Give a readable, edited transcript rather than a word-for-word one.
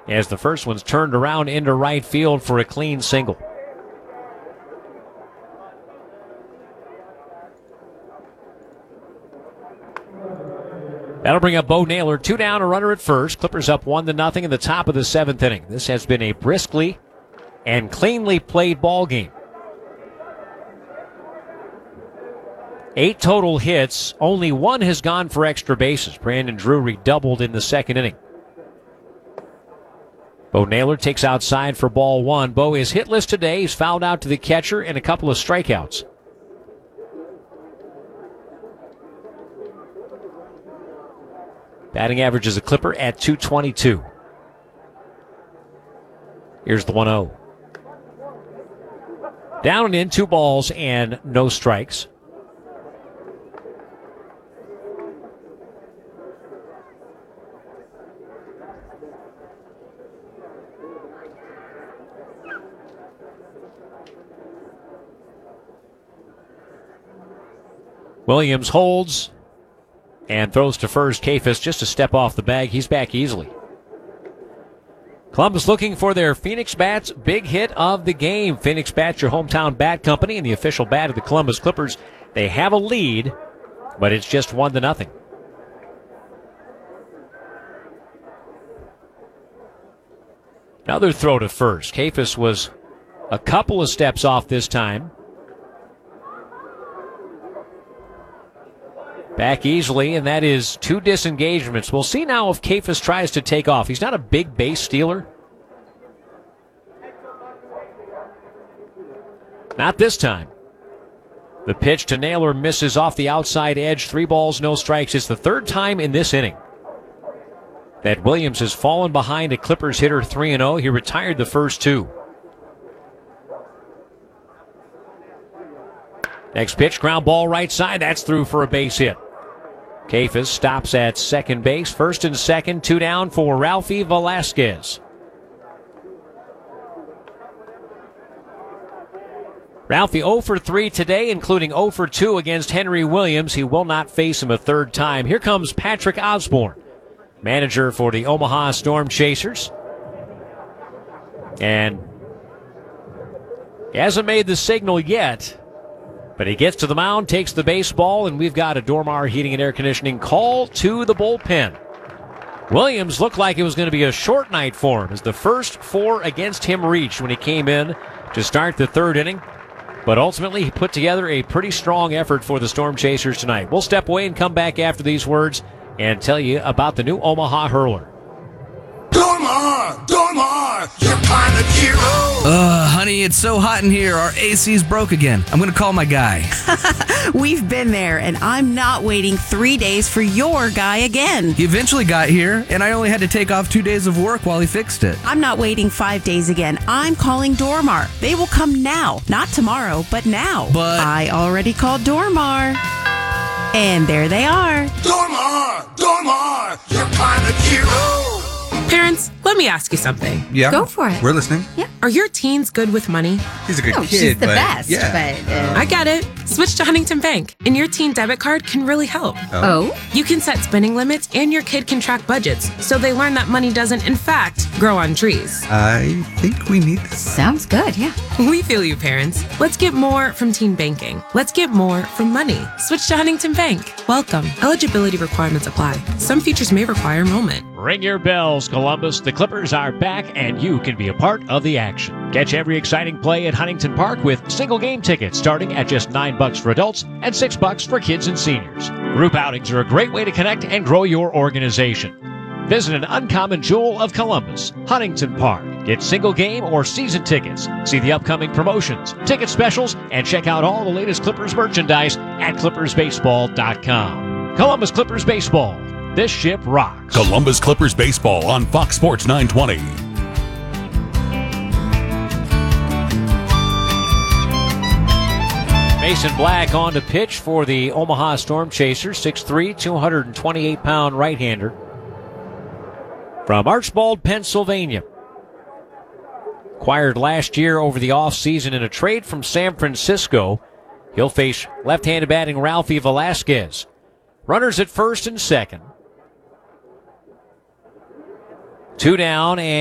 as the first one's turned around into right field for a clean single. That'll bring up Bo Naylor. 2 down, a runner at first. Clippers up 1-0 in the top of the 7th inning. This has been a briskly and cleanly played ball game. 8 total hits. Only 1 has gone for extra bases. Brandon Drury doubled in the 2nd inning. Bo Naylor takes outside for ball 1. Bo is hitless today. He's fouled out to the catcher and a couple of strikeouts. Batting average is a Clipper at .222. Here's the 1-0. Down and in, 2 balls and no strikes. Williams holds and throws to first. Kafis just a step off the bag. He's back easily. Columbus looking for their Phoenix Bats big hit of the game. Phoenix Bats, your hometown bat company and the official bat of the Columbus Clippers. They have a lead, but it's just 1-0. Another throw to first. Kafis was a couple of steps off this time. Back easily, and that is 2 disengagements. We'll see now if Kafis tries to take off. He's not a big base stealer. Not this time. The pitch to Naylor misses off the outside edge. 3 balls, no strikes. It's the 3rd time in this inning that Williams has fallen behind a Clippers hitter 3-0. He retired the first 2. Next pitch, ground ball right side. That's through for a base hit. Kafis stops at second base. 1st and 2nd, 2 down for Ralphie Velasquez. Ralphie 0 for 3 today, including 0 for 2 against Henry Williams. He will not face him a 3rd time. Here comes Patrick Osborne, manager for the Omaha Storm Chasers. And he hasn't made the signal yet, but he gets to the mound, takes the baseball, and we've got a Dormar Heating and Air Conditioning call to the bullpen. Williams looked like it was going to be a short night for him as the first 4 against him reached when he came in to start the 3rd inning. But ultimately, he put together a pretty strong effort for the Storm Chasers tonight. We'll step away and come back after these words and tell you about the new Omaha Hurler. Dormar, your pilot hero. Honey, it's so hot in here. Our AC's broke again. I'm going to call my guy. We've been there, and I'm not waiting 3 days for your guy again. He eventually got here, and I only had to take off 2 days of work while he fixed it. I'm not waiting 5 days again. I'm calling Dormar. They will come now. Not tomorrow, but now. But I already called Dormar. And there they are. Dormar, your pilot hero. Parents, let me ask you something. Yeah. Go for it. We're listening. Yeah. Are your teens good with money? He's a good kid, she's the but best. yeah. But, I get it. Switch to Huntington Bank, and your teen debit card can really help. Oh? You can set spending limits, and your kid can track budgets, so they learn that money doesn't, in fact, grow on trees. I think we need this. Sounds good, yeah. We feel you, parents. Let's get more from teen banking. Let's get more from money. Switch to Huntington Bank. Welcome. Eligibility requirements apply. Some features may require enrollment. Ring your bells, Columbus. The Clippers are back, and you can be a part of the action. Catch every exciting play at Huntington Park with single game tickets starting at just $9 for adults and $6 for kids and seniors. Group outings are a great way to connect and grow your organization. Visit an uncommon jewel of Columbus, Huntington Park. Get single game or season tickets. See the upcoming promotions, ticket specials, and check out all the latest Clippers merchandise at ClippersBaseball.com. Columbus Clippers Baseball. This ship rocks. Columbus Clippers Baseball on Fox Sports 920. Mason Black on to pitch for the Omaha Storm Chasers. 6'3", 228-pound right-hander from Archbald, Pennsylvania. Acquired last year over the offseason in a trade from San Francisco. He'll face left-handed batting Ralphie Velasquez. Runners at 1st and 2nd. 2 down and